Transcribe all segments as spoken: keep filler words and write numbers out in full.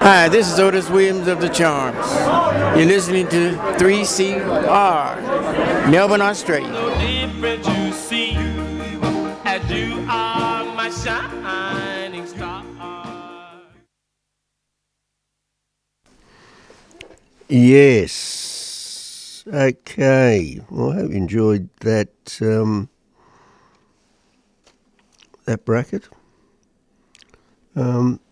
Hi, this is Otis Williams of the Charms. You're listening to three C R, Melbourne, Australia. No different you see, as you are my shining star. Yes. Okay. Well, I hope you enjoyed that um, that bracket. Um,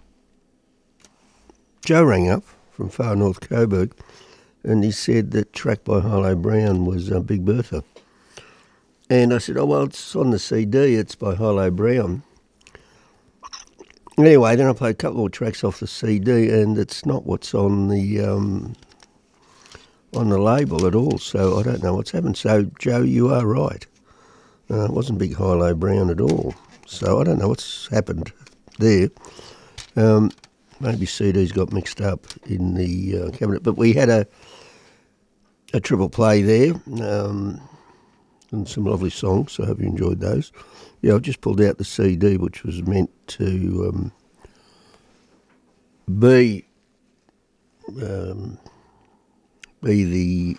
Joe rang up from far north Coburg, and he said that track by Harlow Brown was uh, Big Bertha. And I said, oh, well, it's on the C D, it's by Harlow Brown. Anyway, then I played a couple more tracks off the C D, and it's not what's on the um, on the label at all, so I don't know what's happened. So, Joe, you are right. Uh, it wasn't Big Harlow Brown at all, so I don't know what's happened there. Um, maybe C Ds got mixed up in the uh, cabinet, but we had a a triple play there, um, and some lovely songs, so I hope you enjoyed those. Yeah, I just pulled out the C D, which was meant to um, be um, be the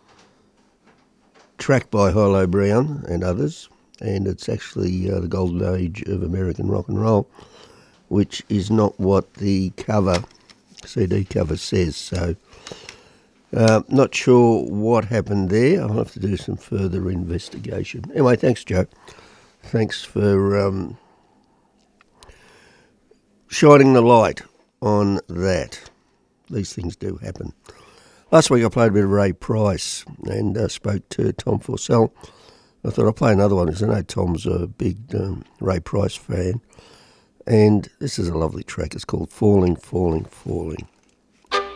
track by Harlow Brown and others, and it's actually uh, the golden age of American rock and roll, which is not what the cover, C D cover says. So, uh, not sure what happened there. I'll have to do some further investigation. Anyway, thanks, Joe. Thanks for um, shining the light on that. These things do happen. Last week I played a bit of Ray Price and uh, spoke to Tom Forsell. I thought I'll play another one because I know Tom's a big um, Ray Price fan. And this is a lovely track. It's called Falling, Falling, Falling.